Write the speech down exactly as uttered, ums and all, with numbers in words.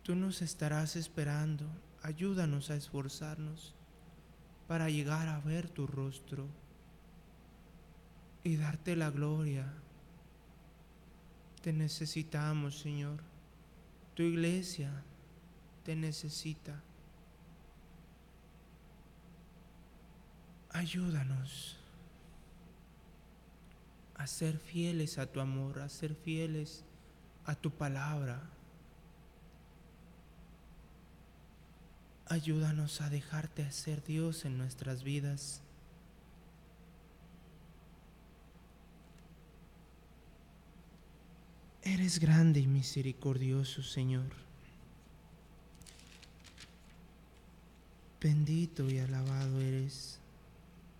Tú nos estarás esperando. Ayúdanos a esforzarnos para llegar a ver tu rostro y darte la gloria. Te necesitamos, Señor. Tu iglesia te necesita. Ayúdanos a ser fieles a tu amor, a ser fieles a tu palabra. Ayúdanos a dejarte ser Dios en nuestras vidas. Eres grande y misericordioso, Señor. Bendito y alabado eres.